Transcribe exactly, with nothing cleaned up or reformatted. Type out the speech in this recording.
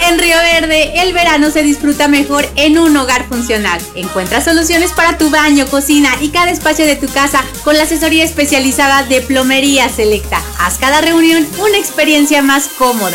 En Río Verde, el verano se disfruta mejor en un hogar funcional. Encuentra soluciones para tu baño, cocina y cada espacio de tu casa con la asesoría especializada de Plomería Selecta. Haz cada reunión una experiencia más cómoda.